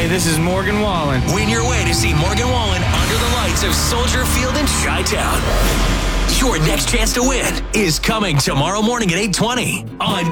Hey, this is Morgan Wallen. Win your way to see Morgan Wallen under the lights of Soldier Field in Chi-Town. Your next chance to win is coming tomorrow morning at 8:20 on